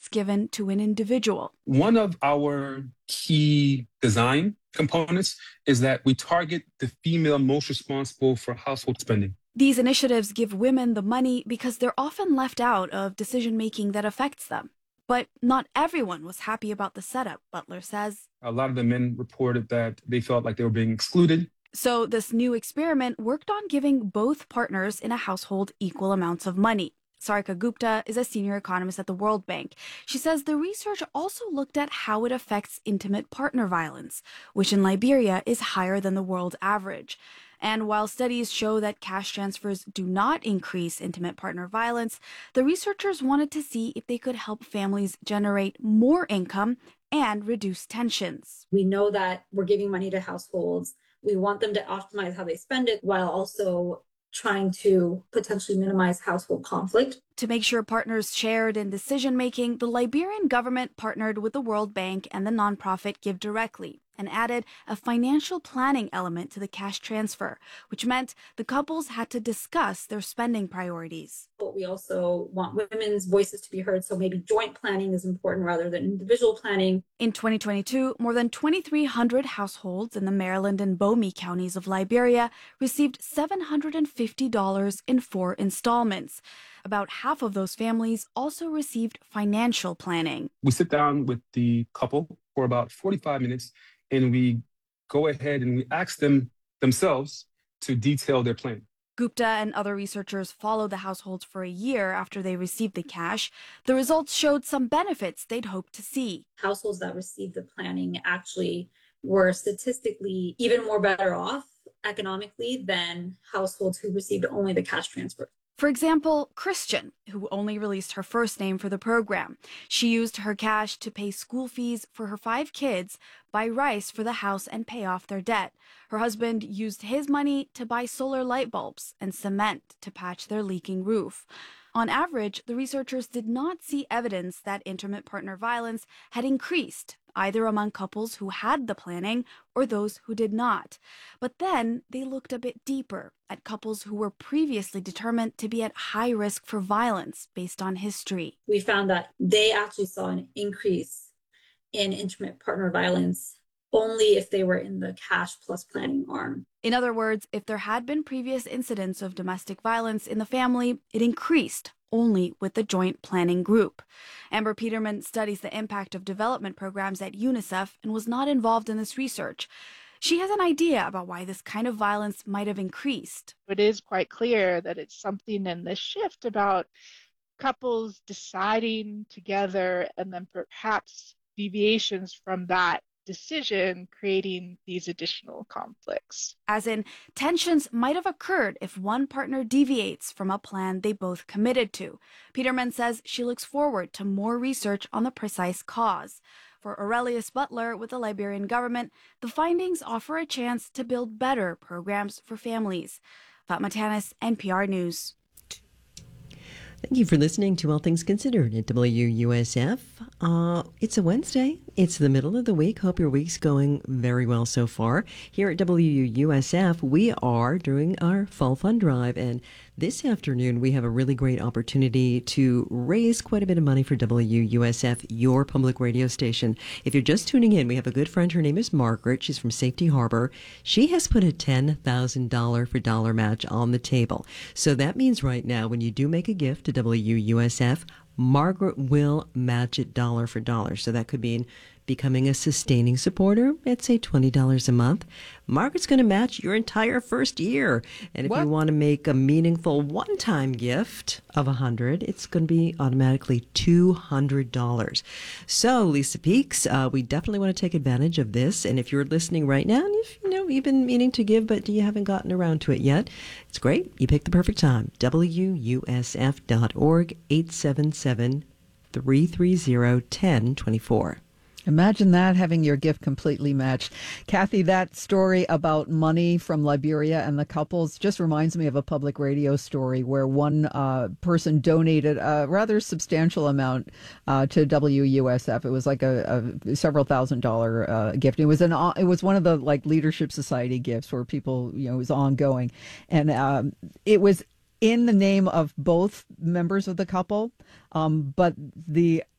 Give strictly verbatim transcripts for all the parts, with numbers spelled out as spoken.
gifts given to an individual. One of our key design components is that we target the female most responsible for household spending. These initiatives give women the money because they're often left out of decision-making that affects them. But not everyone was happy about the setup, Butler says. A lot of the men reported that they felt like they were being excluded. So this new experiment worked on giving both partners in a household equal amounts of money. Sarika Gupta is a senior economist at the World Bank. She says the research also looked at how it affects intimate partner violence, which in Liberia is higher than the world average. And while studies show that cash transfers do not increase intimate partner violence, the researchers wanted to see if they could help families generate more income and reduce tensions. We know that we're giving money to households. We want them to optimize how they spend it while also trying to potentially minimize household conflict. To make sure partners shared in decision-making, the Liberian government partnered with the World Bank and the nonprofit Give Directly and added a financial planning element to the cash transfer, which meant the couples had to discuss their spending priorities. But we also want women's voices to be heard, so maybe joint planning is important rather than individual planning. In twenty twenty-two, more than twenty-three hundred households in the Maryland and Bomi counties of Liberia received seven hundred fifty dollars in four installments. About half of those families also received financial planning. We sit down with the couple for about forty-five minutes, and we go ahead and we ask them themselves to detail their plan. Gupta and other researchers followed the households for a year after they received the cash. The results showed some benefits they'd hoped to see. Households that received the planning actually were statistically even more better off economically than households who received only the cash transfer. For example, Christian, who only released her first name for the program. She used her cash to pay school fees for her five kids, buy rice for the house, and pay off their debt. Her husband used his money to buy solar light bulbs and cement to patch their leaking roof. On average, the researchers did not see evidence that intimate partner violence had increased, either among couples who had the planning or those who did not. But then they looked a bit deeper at couples who were previously determined to be at high risk for violence based on history. We found that they actually saw an increase in intimate partner violence only if they were in the cash plus planning arm. In other words, if there had been previous incidents of domestic violence in the family, it increased only with the joint planning group. Amber Peterman studies the impact of development programs at UNICEF and was not involved in this research. She has an idea about why this kind of violence might have increased. It is quite clear that it's something in the shift about couples deciding together and then perhaps deviations from that decision creating these additional conflicts. As in, tensions might have occurred if one partner deviates from a plan they both committed to. Peterman says she looks forward to more research on the precise cause. For Aurelius Butler with the Liberian government, the findings offer a chance to build better programs for families. Fatma Tanis, N P R News. Thank you for listening to All Things Considered at W U S F. Uh, it's a Wednesday. It's the middle of the week. Hope your week's going very well so far. Here at W U S F, we are doing our Fall Fund Drive, and this afternoon we have a really great opportunity to raise quite a bit of money for W U S F, your public radio station. If you're just tuning in, we have a good friend. Her name is Margaret. She's from Safety Harbor. She has put a ten thousand dollars for dollar match on the table. So that means right now, when you do make a gift to W U S F, Margaret will match it dollar for dollar. So that could mean becoming a sustaining supporter at, say, twenty dollars a month. Margaret's going to match your entire first year. And if What? you want to make a meaningful one-time gift of one hundred dollars, it's going to be automatically two hundred dollars. So, Lisa Peaks, uh, we definitely want to take advantage of this. And if you're listening right now, and if you know you've been meaning to give, but you haven't gotten around to it yet, it's great. You picked the perfect time. W U S F dot org, eight seven seven, three three zero, one zero two four. Imagine that, having your gift completely matched. Kathy, that story about money from Liberia and the couples just reminds me of a public radio story where one uh, person donated a rather substantial amount uh, to W U S F. It was like a, a several thousand dollar uh, gift. It was an it was one of the like Leadership Society gifts where people, you know, it was ongoing, and um, it was in the name of both members of the couple, um, but the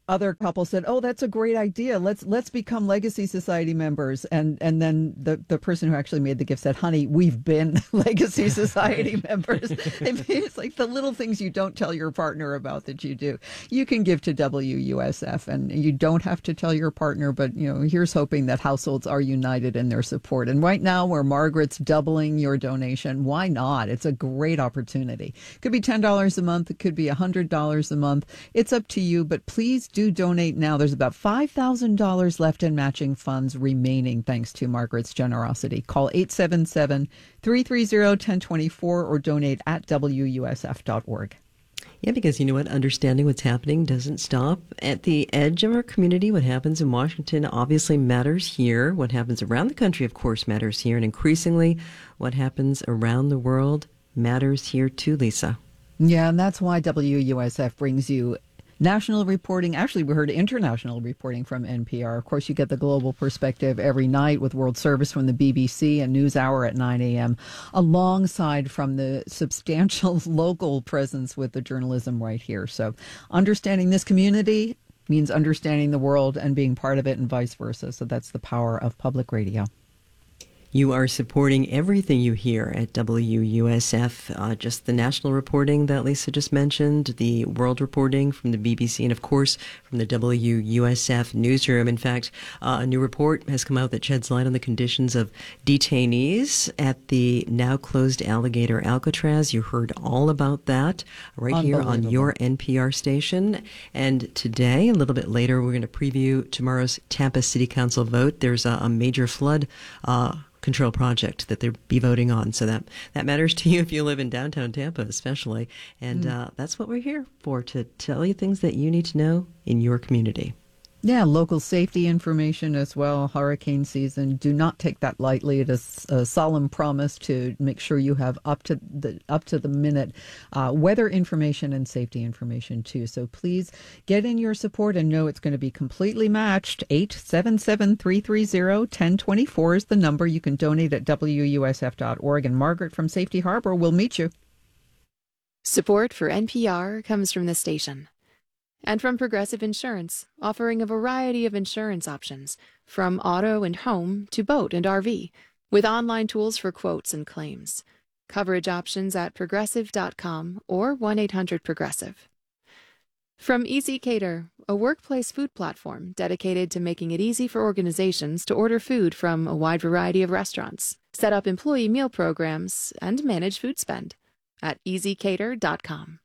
other couple said, "Oh, that's a great idea. Let's let's become Legacy Society members." And and then the, the person who actually made the gift said, "Honey, we've been Legacy Society members." It's like the little things you don't tell your partner about that you do. You can give to W U S F, and you don't have to tell your partner. But you know, here's hoping that households are united in their support. And right now, where Margaret's doubling your donation, why not? It's a great opportunity. It could be ten dollars a month. It could be one hundred dollars a month. It's up to you. But please do. Do donate now. There's about five thousand dollars left in matching funds remaining thanks to Margaret's generosity. Call eight seven seven, three three zero, one zero two four or donate at W U S F dot org. Yeah, because you know what? Understanding what's happening doesn't stop at the edge of our community. What happens in Washington obviously matters here. What happens around the country, of course, matters here. And increasingly, what happens around the world matters here too, Lisa. Yeah, and that's why W U S F brings you national reporting. Actually, we heard international reporting from N P R. Of course, you get the global perspective every night with World Service from the B B C and NewsHour at nine a.m., alongside from the substantial local presence with the journalism right here. So understanding this community means understanding the world and being part of it and vice versa. So that's the power of public radio. You are supporting everything you hear at W U S F, uh, just the national reporting that Lisa just mentioned, the world reporting from the B B C, and of course from the W U S F newsroom. In fact, uh, a new report has come out that sheds light on the conditions of detainees at the now closed Alligator Alcatraz. You heard all about that right here on your N P R station. And today, a little bit later, we're going to preview tomorrow's Tampa City Council vote. There's a, a major flood uh control project that they'll be voting on. So that, that matters to you if you live in downtown Tampa, especially. And mm. uh, that's what we're here for, to tell you things that you need to know in your community. Yeah, local safety information as well. Hurricane season. Do not take that lightly. It is a solemn promise to make sure you have up to the up to the minute uh, weather information and safety information too. So please get in your support and know it's going to be completely matched. eight seven seven, three three zero, one zero two four is the number. You can donate at W U S F dot org. And Margaret from Safety Harbor will meet you. Support for N P R comes from the station. And from Progressive Insurance, offering a variety of insurance options, from auto and home to boat and R V, with online tools for quotes and claims. Coverage options at progressive dot com or one eight hundred progressive. From Easy Cater, a workplace food platform dedicated to making it easy for organizations to order food from a wide variety of restaurants, set up employee meal programs, and manage food spend at easy cater dot com.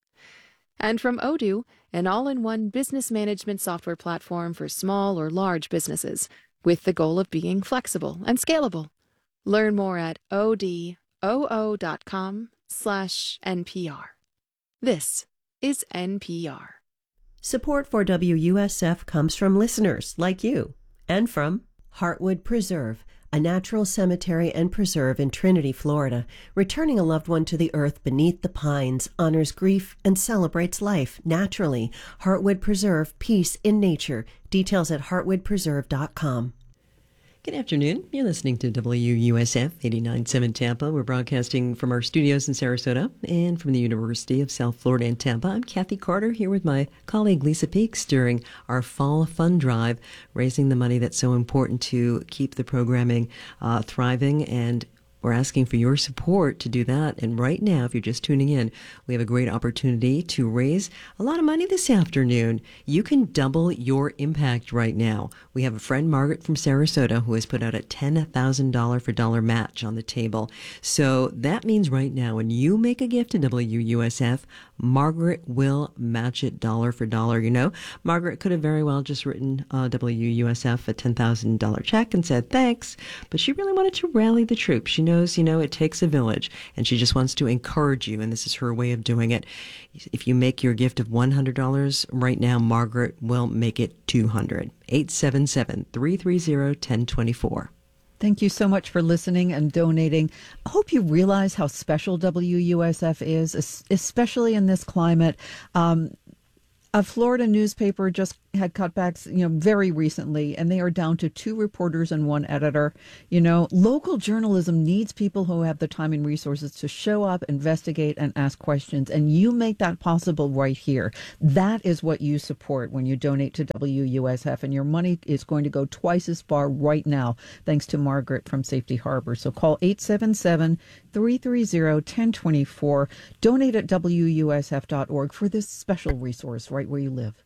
And from Odoo, an all-in-one business management software platform for small or large businesses, with the goal of being flexible and scalable. Learn more at odoo dot com slash N P R. This is N P R. Support for W U S F comes from listeners like you, and from Heartwood Preserve, a natural cemetery and preserve in Trinity, Florida. Returning a loved one to the earth beneath the pines honors grief and celebrates life naturally. Heartwood Preserve, peace in nature. Details at heartwood preserve dot com. Good afternoon. You're listening to W U S F eighty-nine point seven Tampa. We're broadcasting from our studios in Sarasota and from the University of South Florida in Tampa. I'm Kathy Carter here with my colleague Lisa Peaks during our fall fund drive, raising the money that's so important to keep the programming uh, thriving, and we're asking for your support to do that. And right now, if you're just tuning in, we have a great opportunity to raise a lot of money this afternoon. You can double your impact right now. We have a friend, Margaret from Sarasota, who has put out a ten thousand dollars for dollar match on the table. So that means right now, when you make a gift to W U S F, Margaret will match it dollar for dollar. You know, Margaret could have very well just written uh, W U S F a ten thousand dollars check and said thanks, but she really wanted to rally the troops. She knows, you know, it takes a village, and she just wants to encourage you, and this is her way of doing it. If you make your gift of one hundred dollars right now, Margaret will make it two hundred dollars. eight seven seven, three three zero, one zero two four. Thank you so much for listening and donating. I hope you realize how special W U S F is, especially in this climate. Um, a Florida newspaper just had cutbacks, you know, very recently, and they are down to two reporters and one editor. You know, local journalism needs people who have the time and resources to show up, investigate, and ask questions. And you make that possible right here. That is what you support when you donate to W U S F, and your money is going to go twice as far right now, thanks to Margaret from Safety Harbor. So call eight seven seven, three three zero, one zero two four. Donate at W U S F dot org for this special resource right where you live.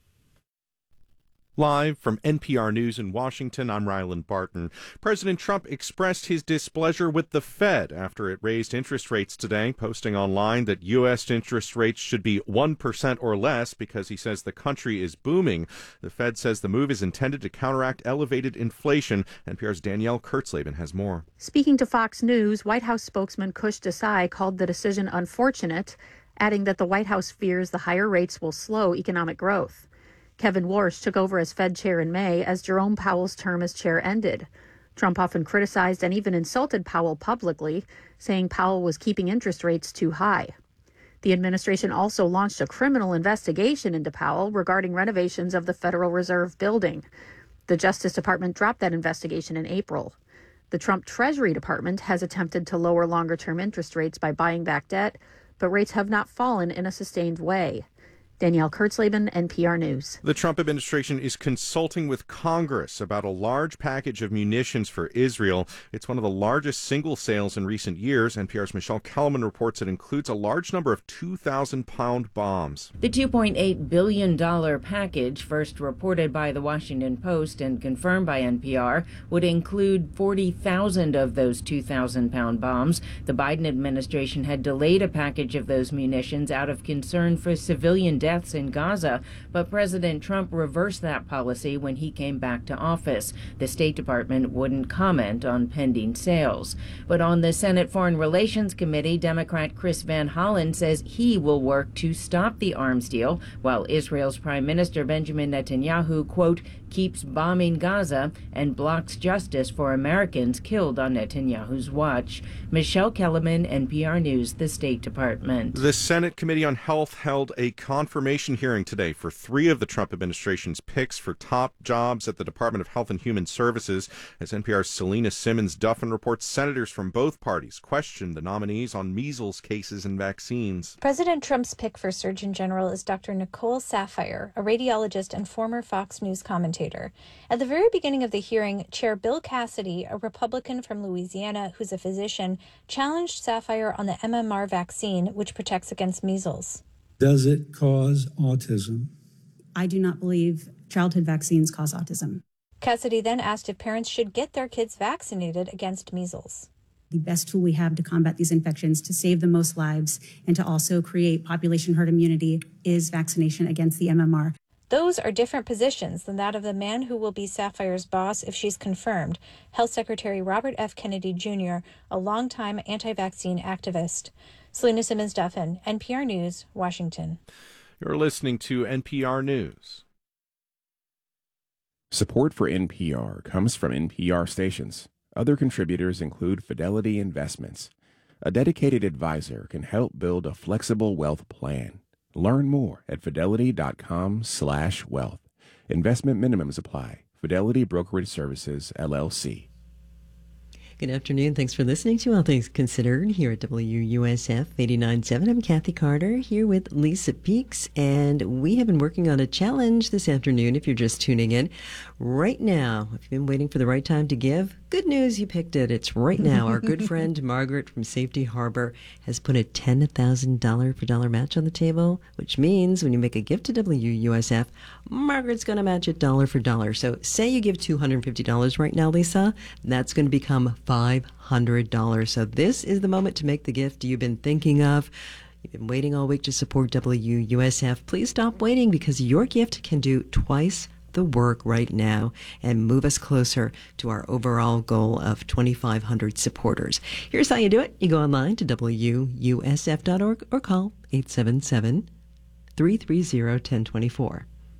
Live from N P R News in Washington, I'm Ryland Barton. President Trump expressed his displeasure with the Fed after it raised interest rates today, posting online that U S interest rates should be one percent or less because he says the country is booming. The Fed says the move is intended to counteract elevated inflation. N P R's Danielle Kurtzleben has more. Speaking to Fox News, White House spokesman Kush Desai called the decision unfortunate, adding that the White House fears the higher rates will slow economic growth. Kevin Warsh took over as Fed chair in May as Jerome Powell's term as chair ended. Trump often criticized and even insulted Powell publicly, saying Powell was keeping interest rates too high. The administration also launched a criminal investigation into Powell regarding renovations of the Federal Reserve building. The Justice Department dropped that investigation in April. The Trump Treasury Department has attempted to lower longer-term interest rates by buying back debt, but rates have not fallen in a sustained way. Danielle Kurtzleben, N P R News. The Trump administration is consulting with Congress about a large package of munitions for Israel. It's one of the largest single sales in recent years. N P R's Michelle Kellerman reports it includes a large number of two thousand pound bombs. The two point eight billion dollars package, first reported by the Washington Post and confirmed by N P R, would include forty thousand of those two thousand pound bombs. The Biden administration had delayed a package of those munitions out of concern for civilian deaths in Gaza, but President Trump reversed that policy when he came back to office. The State Department wouldn't comment on pending sales. But on the Senate Foreign Relations Committee, Democrat Chris Van Hollen says he will work to stop the arms deal, while Israel's Prime Minister Benjamin Netanyahu, quote, keeps bombing Gaza and blocks justice for Americans killed on Netanyahu's watch. Michelle Kellerman, N P R News, the State Department. The Senate Committee on Health held a confirmation hearing today for three of the Trump administration's picks for top jobs at the Department of Health and Human Services. As N P R's Selena Simmons-Duffin reports, senators from both parties questioned the nominees on measles cases and vaccines. President Trump's pick for Surgeon General is Doctor Nicole Saphier, a radiologist and former Fox News commentator. At the very beginning of the hearing, Chair Bill Cassidy, a Republican from Louisiana who's a physician, challenged Saphier on the M M R vaccine, which protects against measles. Does it cause autism? I do not believe childhood vaccines cause autism. Cassidy then asked if parents should get their kids vaccinated against measles. The best tool we have to combat these infections, to save the most lives, and to also create population herd immunity is vaccination against the M M R. Those are different positions than that of the man who will be Saphier's boss if she's confirmed, Health Secretary Robert F. Kennedy Junior, a longtime anti-vaccine activist. Selena Simmons-Duffin, N P R News, Washington. You're listening to N P R News. Support for N P R comes from N P R stations. Other contributors include Fidelity Investments. A dedicated advisor can help build a flexible wealth plan. Learn more at fidelity.com slash wealth. Investment minimums apply. Fidelity Brokerage Services, L L C. Good afternoon. Thanks for listening to All Things Considered here at W U S F eighty-nine point seven. I'm Kathy Carter here with Lisa Peaks, and we have been working on a challenge this afternoon if you're just tuning in. Right now, if you've been waiting for the right time to give, good news, you picked it. It's right now. Our good friend Margaret from Safety Harbor has put a ten thousand dollars per dollar match on the table, which means when you make a gift to W U S F, Margaret's going to match it dollar for dollar. So say you give two hundred fifty dollars right now, Lisa, that's going to become five hundred dollars. So this is the moment to make the gift you've been thinking of. You've been waiting all week to support W U S F. Please stop waiting, because your gift can do twice the work right now and move us closer to our overall goal of twenty-five hundred supporters. Here's how you do it. You go online to W U S F dot org or call eight seven seven, three three zero, one zero two four.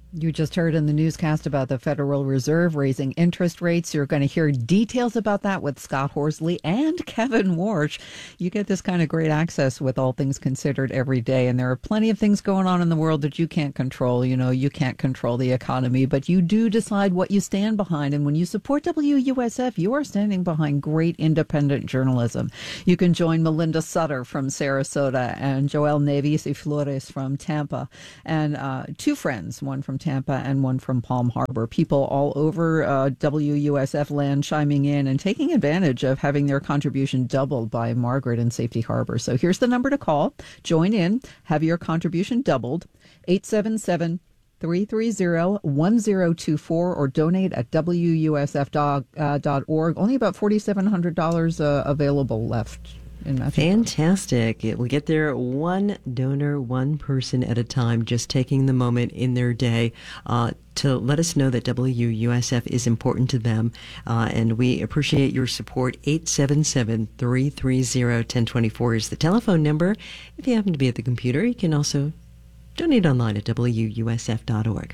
You just heard in the newscast about the Federal Reserve raising interest rates. You're going to hear details about that with Scott Horsley and Kevin Warsh. You get this kind of great access with All Things Considered every day. And there are plenty of things going on in the world that you can't control. You know, you can't control the economy, but you do decide what you stand behind. And when you support W U S F, you are standing behind great independent journalism. You can join Melinda Sutter from Sarasota and Joel Neves y Flores from Tampa, and uh, two friends, one from Tampa and one from Palm Harbor. People all over uh, W U S F land chiming in and taking advantage of having their contribution doubled by Margaret and Safety Harbor. So here's the number to call. Join in. Have your contribution doubled. eight seven seven, three three zero, one zero two four or donate at W U S F dot org. Only about four thousand seven hundred dollars uh, available left. Fantastic. It will get there one donor, one person at a time, just taking the moment in their day uh, to let us know that W U S F is important to them. Uh, and we appreciate your support. eight seven seven, three three zero, one zero two four is the telephone number. If you happen to be at the computer, you can also donate online at W U S F dot org.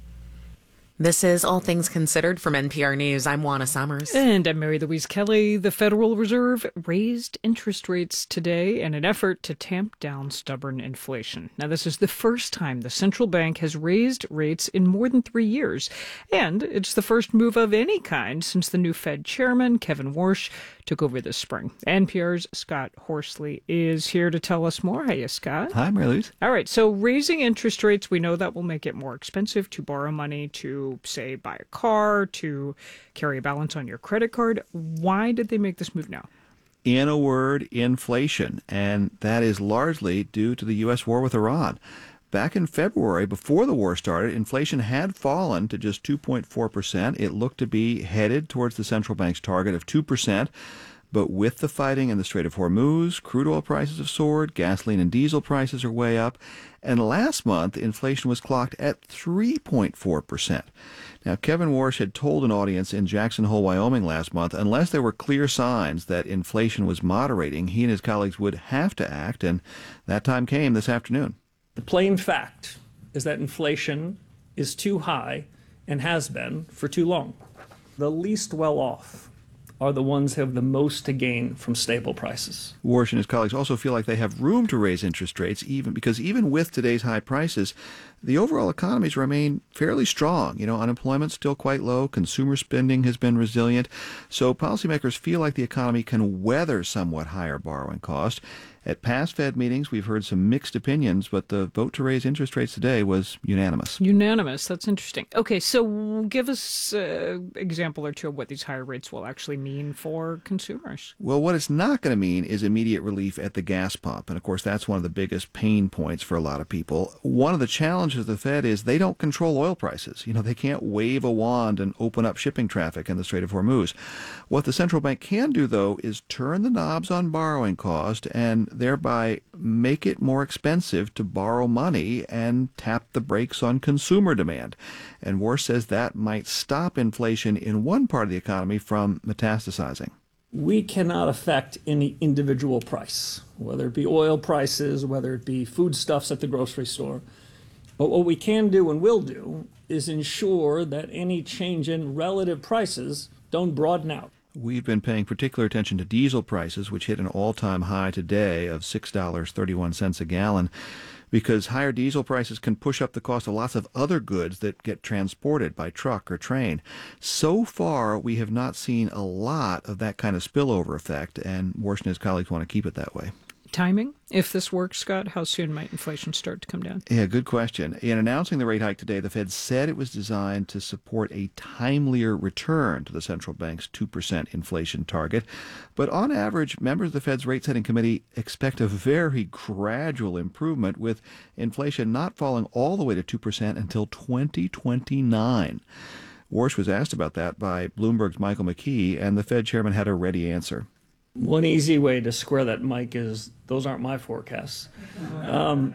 This is All Things Considered from N P R News. I'm Juana Summers. And I'm Mary Louise Kelly. The Federal Reserve raised interest rates today in an effort to tamp down stubborn inflation. Now, this is the first time the central bank has raised rates in more than three years. And it's the first move of any kind since the new Fed chairman, Kevin Warsh, took over this spring. N P R's Scott Horsley is here to tell us more. Hiya, Scott. Hi, Mary Louise. All right, so raising interest rates, we know that will make it more expensive to borrow money, to, say, buy a car, to carry a balance on your credit card. Why did they make this move now? In a word, inflation, and that is largely due to the U S war with Iran. Back in February, before the war started, inflation had fallen to just two point four percent. It looked to be headed towards the central bank's target of two percent. But with the fighting in the Strait of Hormuz, crude oil prices have soared, gasoline and diesel prices are way up, and last month, inflation was clocked at three point four percent. Now, Kevin Warsh had told an audience in Jackson Hole, Wyoming last month, unless there were clear signs that inflation was moderating, he and his colleagues would have to act, and that time came this afternoon. The plain fact is that inflation is too high and has been for too long. The least well off are the ones who have the most to gain from stable prices. Warsh and his colleagues also feel like they have room to raise interest rates, even because even with today's high prices, the overall economies remain fairly strong. You know, unemployment's still quite low, consumer spending has been resilient, so policymakers feel like the economy can weather somewhat higher borrowing costs. At past Fed meetings, we've heard some mixed opinions, but the vote to raise interest rates today was unanimous. Unanimous. That's interesting. Okay, so give us an example or two of what these higher rates will actually mean for consumers. Well, what it's not going to mean is immediate relief at the gas pump. And, of course, that's one of the biggest pain points for a lot of people. One of the challenges of the Fed is they don't control oil prices. You know, they can't wave a wand and open up shipping traffic in the Strait of Hormuz. What the central bank can do, though, is turn the knobs on borrowing cost and thereby make it more expensive to borrow money and tap the brakes on consumer demand. And Warsh says that might stop inflation in one part of the economy from metastasizing. We cannot affect any individual price, whether it be oil prices, whether it be foodstuffs at the grocery store. But what we can do and will do is ensure that any change in relative prices don't broaden out. We've been paying particular attention to diesel prices, which hit an all-time high today of six dollars and thirty-one cents a gallon, because higher diesel prices can push up the cost of lots of other goods that get transported by truck or train. So far, we have not seen a lot of that kind of spillover effect, and Warsh and his colleagues want to keep it that way. Timing? If this works, Scott, how soon might inflation start to come down? Yeah, good question. In announcing the rate hike today, the Fed said it was designed to support a timelier return to the central bank's two percent inflation target. But on average, members of the Fed's rate-setting committee expect a very gradual improvement, with inflation not falling all the way to two percent until twenty twenty-nine. Warsh was asked about that by Bloomberg's Michael McKee, and the Fed chairman had a ready answer. One easy way to square that, Mike, is those aren't my forecasts. Um,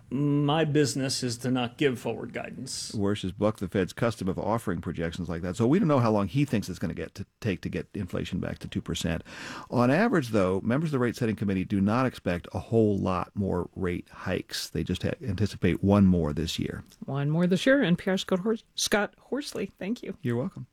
My business is to not give forward guidance. Worse is buck the Fed's custom of offering projections like that. So we don't know how long he thinks it's going to get to take to get inflation back to two percent. On average, though, members of the rate setting committee do not expect a whole lot more rate hikes. They just ha- anticipate one more this year. One more this year. N P R Scott, Hors- Scott Horsley, thank you. You're welcome.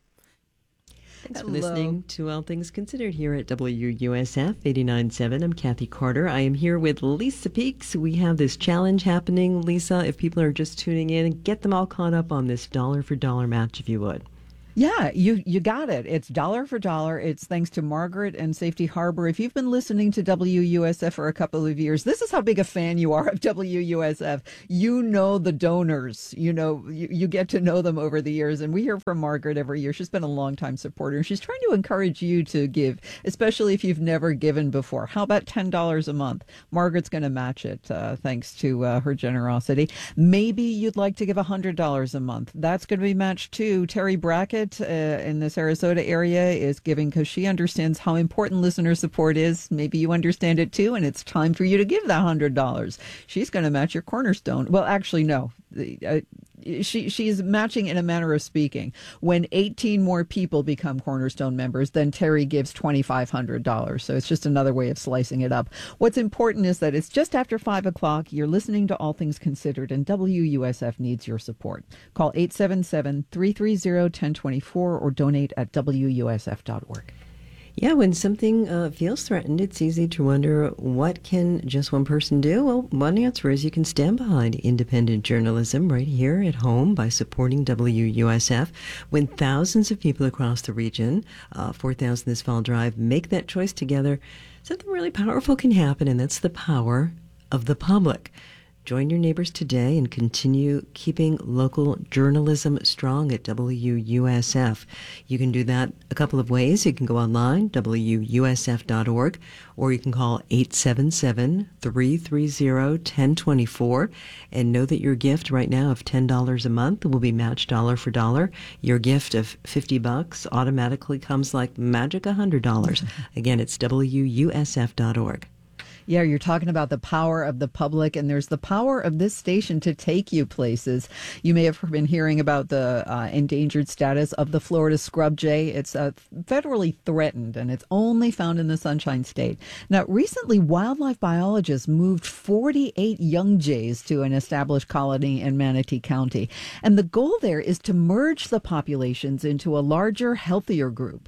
Thanks Hello. for listening to All Things Considered here at W U S F eighty-nine point seven. I'm Kathy Carter. I am here with Lisa Peaks. We have this challenge happening. Lisa, if people are just tuning in, get them all caught up on this dollar for dollar match, if you would. Yeah, you you got it. It's dollar for dollar. It's thanks to Margaret and Safety Harbor. If you've been listening to W U S F for a couple of years, this is how big a fan you are of W U S F. You know the donors. You know, you, you get to know them over the years. And we hear from Margaret every year. She's been a longtime supporter. And she's trying to encourage you to give, especially if you've never given before. How about ten dollars a month? Margaret's going to match it uh, thanks to uh, her generosity. Maybe you'd like to give one hundred dollars a month. That's going to be matched too. Terry Brackett Uh, in the Sarasota area is giving because she understands how important listener support is. Maybe you understand it too, and it's time for you to give that one hundred dollars. She's going to match your cornerstone. Well, actually, no. Uh, she she's matching in a manner of speaking. When eighteen more people become Cornerstone members, then Terry gives twenty-five hundred dollars. So it's just another way of slicing it up. What's important is that it's just after five o'clock. You're listening to All Things Considered, and W U S F needs your support. Call eight seven seven, three three zero, one zero two four or donate at W U S F dot org. Yeah, when something uh, feels threatened, it's easy to wonder, what can just one person do? Well, one answer is you can stand behind independent journalism right here at home by supporting W U S F. When thousands of people across the region, uh, four thousand this fall drive, make that choice together, something really powerful can happen, and that's the power of the public. Join your neighbors today and continue keeping local journalism strong at W U S F. You can do that a couple of ways. You can go online, W U S F dot org, or you can call eight seven seven, three three zero, one zero two four and know that your gift right now of ten dollars a month will be matched dollar for dollar. Your gift of fifty bucks automatically comes like magic one hundred dollars. Again, it's W U S F dot org. Yeah, you're talking about the power of the public, and there's the power of this station to take you places. You may have been hearing about the uh, endangered status of the Florida scrub jay. It's uh, federally threatened, and it's only found in the Sunshine State. Now, recently, wildlife biologists moved forty-eight young jays to an established colony in Manatee County, and the goal there is to merge the populations into a larger, healthier group.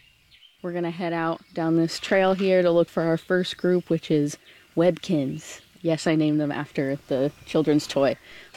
We're going to head out down this trail here to look for our first group, which is Webkins. Yes, I named them after the children's toy.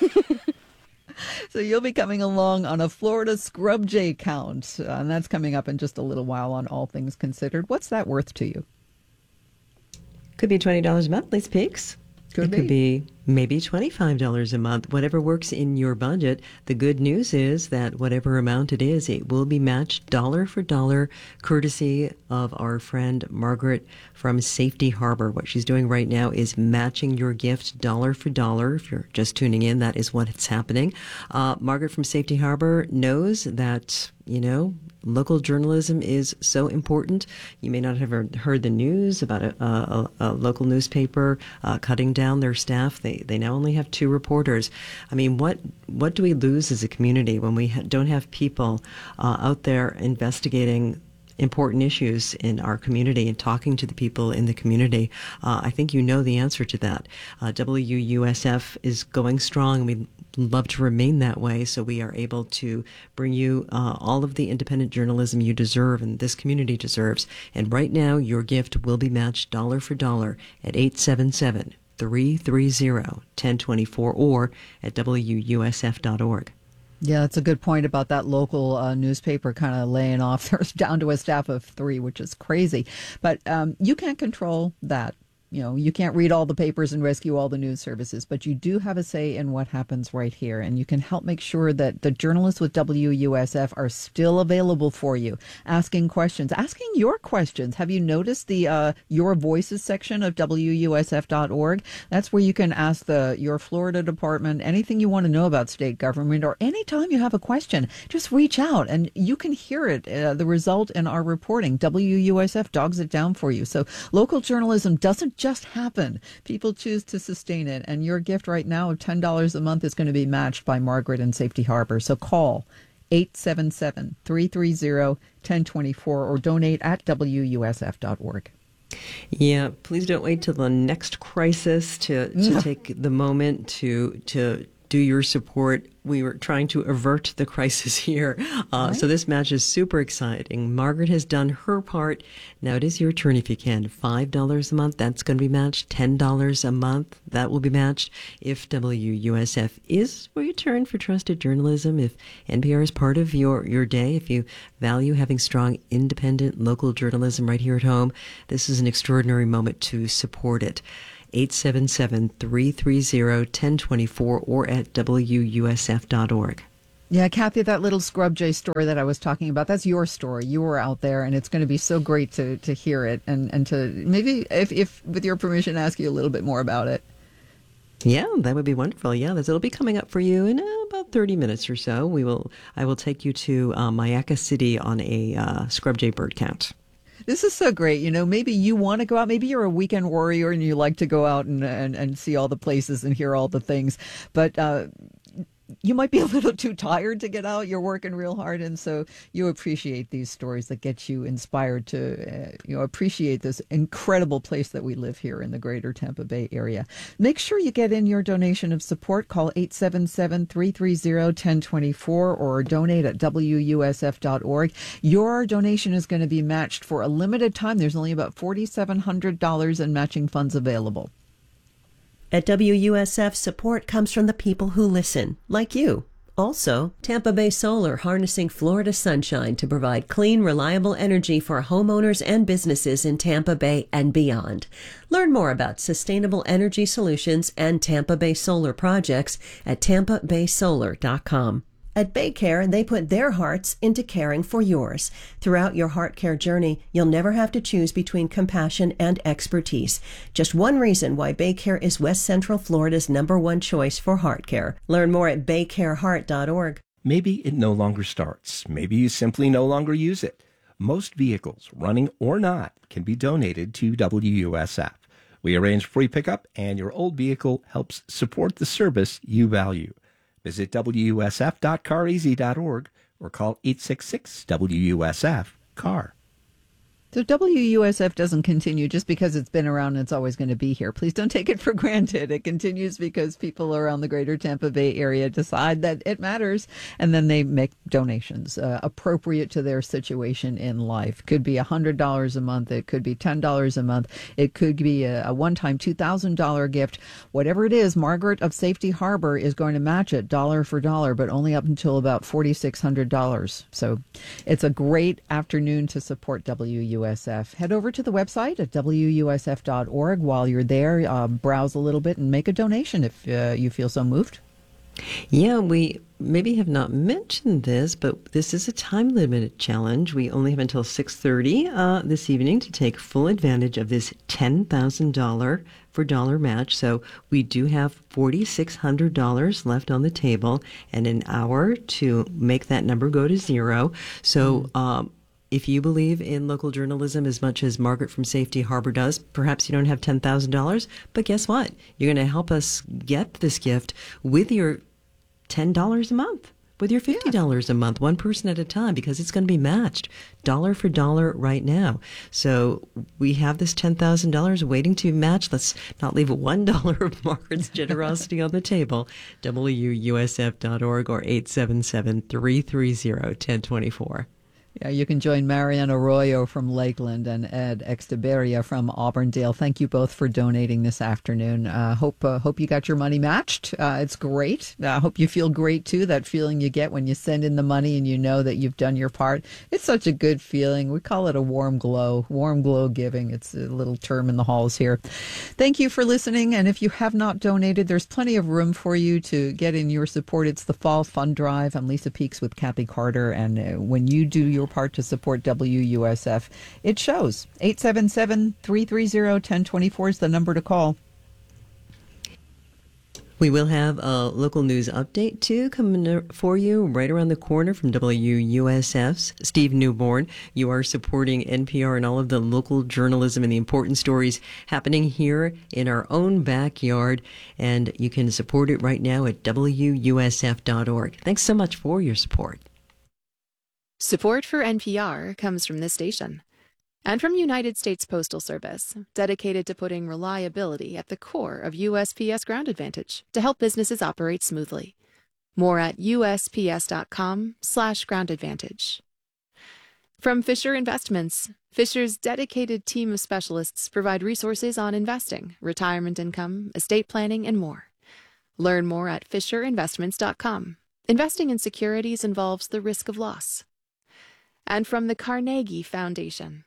So you'll be coming along on a Florida scrub jay count, uh, and that's coming up in just a little while on All Things Considered. What's that worth to you? Could be twenty dollars a month, Lisa Peaks. Could it be. could be maybe twenty-five dollars a month, whatever works in your budget. The good news is that whatever amount it is, it will be matched dollar for dollar, courtesy of our friend Margaret from Safety Harbor. What she's doing right now is matching your gift dollar for dollar. If you're just tuning in, that is what's happening. Uh, Margaret from Safety Harbor knows that, you know, local journalism is so important. You may not have heard the news about a, a, a local newspaper uh, cutting down their staff. They they now only have two reporters. I mean, what what do we lose as a community when we ha- don't have people uh, out there investigating important issues in our community and talking to the people in the community? Uh, I think you know the answer to that. Uh, W U S F is going strong, and we love to remain that way, so we are able to bring you uh, all of the independent journalism you deserve and this community deserves. And right now, your gift will be matched dollar for dollar at eight seven seven, three three zero, one zero two four or at W U S F dot org. Yeah, that's a good point about that local uh, newspaper kind of laying off. They're down to a staff of three, which is crazy. But um, you can't control that. You know, you can't read all the papers and rescue all the news services, but you do have a say in what happens right here. And you can help make sure that the journalists with W U S F are still available for you, asking questions, asking your questions. Have you noticed the uh, Your Voices section of W U S F dot org? That's where you can ask the your Florida department anything you want to know about state government, or anytime you have a question, just reach out and you can hear it, uh, the result in our reporting. W U S F dogs it down for you. So local journalism doesn't just happen. People choose to sustain it. And your gift right now of ten dollars a month is going to be matched by Margaret and Safety Harbor. So call eight seven seven, three three zero, one zero two four or donate at W U S F dot org. Yeah, please don't wait till the next crisis to, to take the moment to to do your support. We were trying to avert the crisis here. Uh, right. So this match is super exciting. Margaret has done her part. Now it is your turn if you can. five dollars a month, that's going to be matched. ten dollars a month, that will be matched. If W U S F is where you turn for trusted journalism, if N P R is part of your, your day, if you value having strong, independent, local journalism right here at home, this is an extraordinary moment to support it. eight seven seven, three three zero, one zero two four or at W U S F dot org. Yeah, Kathy, that little Scrub Jay story that I was talking about, that's your story. You were out there, and it's going to be so great to, to hear it and, and to maybe, if, if with your permission, ask you a little bit more about it. Yeah, that would be wonderful. Yeah, it'll be coming up for you in uh, about thirty minutes or so. We will. I will take you to uh, Mayaca City on a uh, Scrub Jay bird count. This is so great. You know, maybe you want to go out. Maybe you're a weekend warrior and you like to go out and, and, and see all the places and hear all the things. But uh, you might be a little too tired to get out. You're working real hard. And so you appreciate these stories that get you inspired to, uh, you know, appreciate this incredible place that we live here in the greater Tampa Bay area. Make sure you get in your donation of support. Call eight seven seven, three three zero, one zero two four or donate at W U S F dot org. Your donation is going to be matched for a limited time. There's only about four thousand seven hundred dollars in matching funds available. At W U S F, support comes from the people who listen, like you. Also, Tampa Bay Solar, harnessing Florida sunshine to provide clean, reliable energy for homeowners and businesses in Tampa Bay and beyond. Learn more about sustainable energy solutions and Tampa Bay Solar projects at tampa bay solar dot com. At BayCare, they put their hearts into caring for yours. Throughout your heart care journey, you'll never have to choose between compassion and expertise. Just one reason why BayCare is West Central Florida's number one choice for heart care. Learn more at bay care heart dot org. Maybe it no longer starts. Maybe you simply no longer use it. Most vehicles, running or not, can be donated to W U S F. We arrange free pickup, and your old vehicle helps support the service you value. Visit W U S F dot car easy dot org or call eight six six W U S F C A R. So W U S F doesn't continue just because it's been around and it's always going to be here. Please don't take it for granted. It continues because people around the greater Tampa Bay area decide that it matters, and then they make donations uh, appropriate to their situation in life. Could be one hundred dollars a month. It could be ten dollars a month. It could be a, a one-time two thousand dollars gift. Whatever it is, Margaret of Safety Harbor is going to match it dollar for dollar, but only up until about four thousand six hundred dollars. So it's a great afternoon to support W U S F. Head over to the website at W U S F dot org. While you're there, uh, browse a little bit and make a donation if uh, you feel so moved. Yeah, we maybe have not mentioned this, but this is a time-limited challenge. We only have until six thirty uh, this evening to take full advantage of this ten thousand dollars for dollar match. So we do have four thousand six hundred dollars left on the table and an hour to make that number go to zero. So mm. um, if you believe in local journalism as much as Margaret from Safety Harbor does, perhaps you don't have ten thousand dollars, but guess what? You're going to help us get this gift with your ten dollars a month, with your fifty dollars yeah. a month, one person at a time, because it's going to be matched dollar for dollar right now. So we have this ten thousand dollars waiting to match. Let's not leave one dollar of Margaret's generosity on the table. W U S F dot org or eight seven seven, three three zero, one zero two four. Yeah, you can join Marianne Arroyo from Lakeland and Ed Exteberia from Auburndale. Thank you both for donating this afternoon. Uh, hope uh, hope you got your money matched. Uh, it's great. I uh, hope you feel great, too, that feeling you get when you send in the money and you know that you've done your part. It's such a good feeling. We call it a warm glow, warm glow giving. It's a little term in the halls here. Thank you for listening. And if you have not donated, there's plenty of room for you to get in your support. It's the Fall Fund Drive. I'm Lisa Peaks with Kathy Carter. And uh, when you do your part to support W U S F, it shows. eight seven seven, three three zero, one zero two four is the number to call. We will have a local news update, too, coming for you right around the corner from W U S F's Steve Newborn. You are supporting N P R and all of the local journalism and the important stories happening here in our own backyard. And you can support it right now at W U S F dot org. Thanks so much for your support. Support for N P R comes from this station and from United States Postal Service, dedicated to putting reliability at the core of U S P S Ground Advantage to help businesses operate smoothly. More at U S P S dot com slash ground advantage. From Fisher Investments, Fisher's dedicated team of specialists provide resources on investing, retirement income, estate planning, and more. Learn more at Fisher Investments dot com. Investing in securities involves the risk of loss. And from the Carnegie Foundation.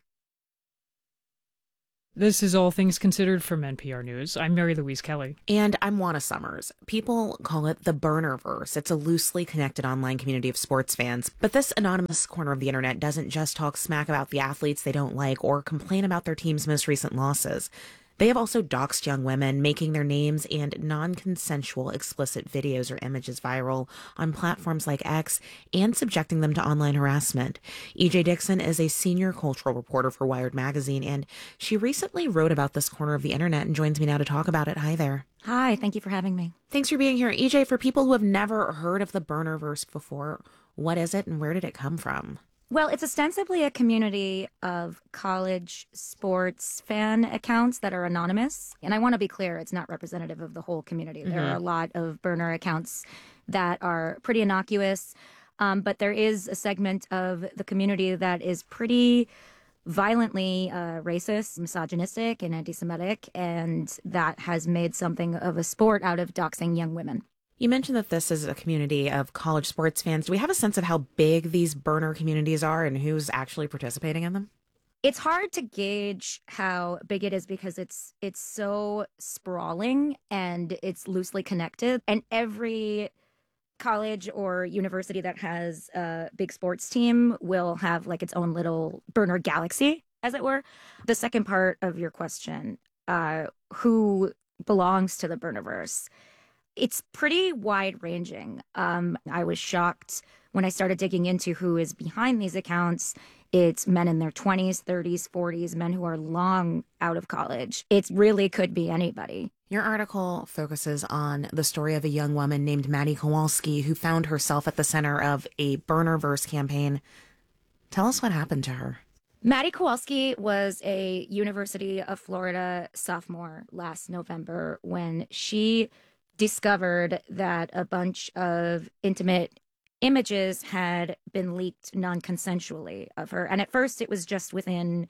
This is All Things Considered from N P R News. I'm Mary Louise Kelly. And I'm Juana Summers. People call it the Burnerverse. It's a loosely connected online community of sports fans. But this anonymous corner of the internet doesn't just talk smack about the athletes they don't like or complain about their team's most recent losses. They have also doxed young women, making their names and non-consensual explicit videos or images viral on platforms like X and subjecting them to online harassment. E J Dixon is a senior cultural reporter for Wired Magazine, and she recently wrote about this corner of the internet and joins me now to talk about it. Hi there. Hi, thank you for having me. Thanks for being here. E J, for people who have never heard of the Burnerverse before, what is it and where did it come from? Well, it's ostensibly a community of college sports fan accounts that are anonymous. And I want to be clear, it's not representative of the whole community. Mm-hmm. There are a lot of burner accounts that are pretty innocuous. Um, but there is a segment of the community that is pretty violently uh, racist, misogynistic, and anti-Semitic. And that has made something of a sport out of doxing young women. You mentioned that this is a community of college sports fans. Do we have a sense of how big these burner communities are and who's actually participating in them? It's hard to gauge how big it is because it's it's so sprawling and it's loosely connected. And every college or university that has a big sports team will have like its own little burner galaxy, as it were. The second part of your question, uh, who belongs to the Burnerverse? It's pretty wide-ranging. Um, I was shocked when I started digging into who is behind these accounts. It's men in their twenties, thirties, forties, men who are long out of college. It really could be anybody. Your article focuses on the story of a young woman named Maddie Kowalski who found herself at the center of a Burnerverse campaign. Tell us what happened to her. Maddie Kowalski was a University of Florida sophomore last November when she discovered that a bunch of intimate images had been leaked non-consensually of her. And at first it was just within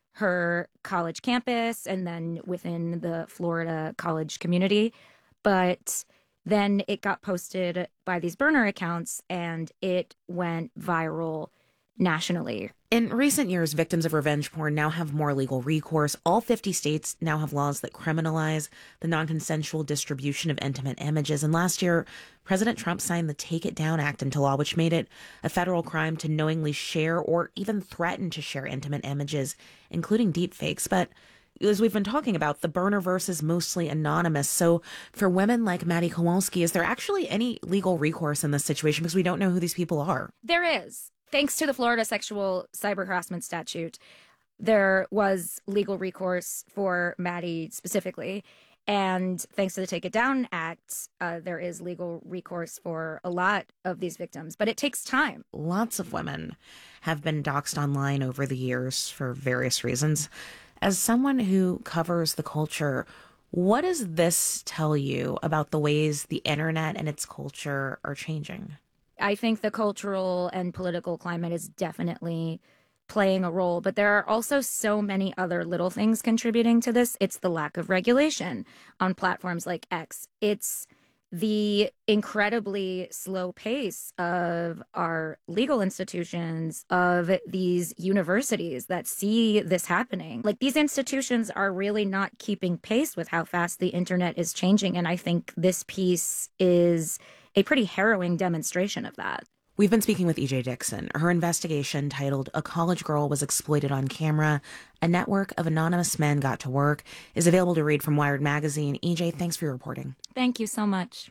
her college campus and then within the Florida college community. But then it got posted by these burner accounts and it went viral nationally. In recent years, victims of revenge porn now have more legal recourse. All fifty states now have laws that criminalize the non-consensual distribution of intimate images. And last year, President Trump signed the Take It Down Act into law, which made it a federal crime to knowingly share or even threaten to share intimate images, including deepfakes. But as we've been talking about, the Burnerverse is mostly anonymous. So for women like Maddie Kowalski, is there actually any legal recourse in this situation? Because we don't know who these people are. There is. Thanks to the Florida sexual cyber harassment statute, there was legal recourse for Maddie specifically. And thanks to the Take It Down Act, uh, there is legal recourse for a lot of these victims. But it takes time. Lots of women have been doxxed online over the years for various reasons. As someone who covers the culture, what does this tell you about the ways the internet and its culture are changing? I think the cultural and political climate is definitely playing a role, but there are also so many other little things contributing to this. It's the lack of regulation on platforms like X. It's the incredibly slow pace of our legal institutions, of these universities that see this happening. Like, these institutions are really not keeping pace with how fast the internet is changing. And I think this piece is a pretty harrowing demonstration of that. We've been speaking with E J Dixon. Her investigation, titled A College Girl Was Exploited on Camera, A Network of Anonymous Men Got to Work, is available to read from Wired Magazine. E J, thanks for your reporting. Thank you so much.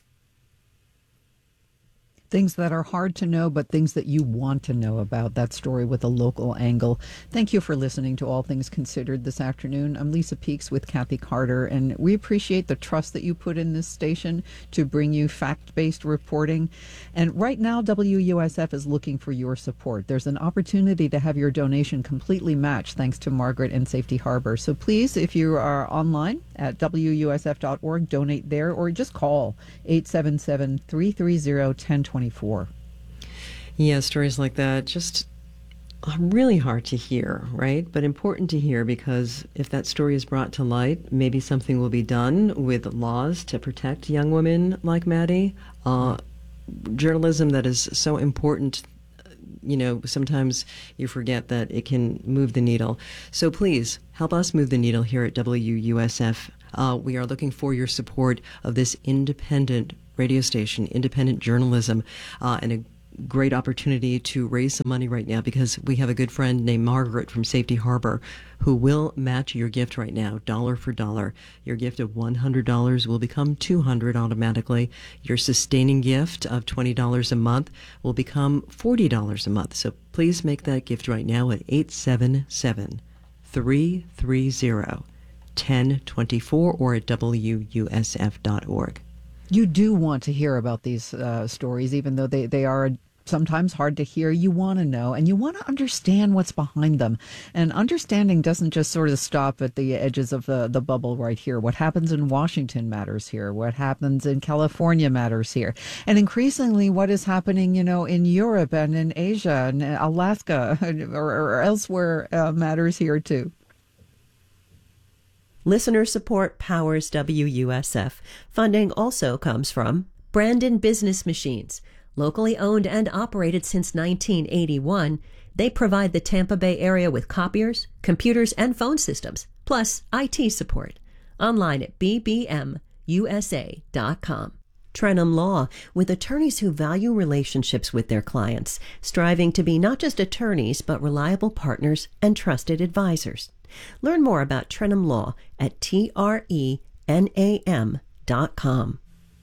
Things that are hard to know, but things that you want to know about. That story with a local angle. Thank you for listening to All Things Considered this afternoon. I'm Lisa Peeks with Kathy Carter, and we appreciate the trust that you put in this station to bring you fact-based reporting. And right now, W U S F is looking for your support. There's an opportunity to have your donation completely matched thanks to Margaret and Safety Harbor. So please, if you are online at W U S F dot org, donate there, or just call eight seven seven, three three zero, one zero two four. Yeah, stories like that just are really hard to hear, right? But important to hear, because if that story is brought to light, maybe something will be done with laws to protect young women like Maddie. Uh, journalism that is so important, you know, sometimes you forget that it can move the needle. So please help us move the needle here at W U S F. Uh, we are looking for your support of this independent radio station, independent journalism, uh, and a great opportunity to raise some money right now, because we have a good friend named Margaret from Safety Harbor who will match your gift right now, dollar for dollar. Your gift of one hundred dollars will become two hundred dollars automatically. Your sustaining gift of twenty dollars a month will become forty dollars a month. So please make that gift right now at eight seven seven, three three zero, one zero two four or at W U S F dot org. You do want to hear about these uh, stories, even though they, they are sometimes hard to hear. You want to know, and you want to understand what's behind them. And understanding doesn't just sort of stop at the edges of the, the bubble right here. What happens in Washington matters here. What happens in California matters here. And increasingly, what is happening, you know, in Europe and in Asia and Alaska or, or elsewhere uh, matters here, too. Listener support powers W U S F. Funding also comes from Brandon Business Machines. Locally owned and operated since nineteen eighty-one, they provide the Tampa Bay area with copiers, computers, and phone systems, plus I T support. Online at b b m u s a dot com. Trenum Law, with attorneys who value relationships with their clients, striving to be not just attorneys, but reliable partners and trusted advisors. Learn more about Trenum Law at T R E N A M dot com.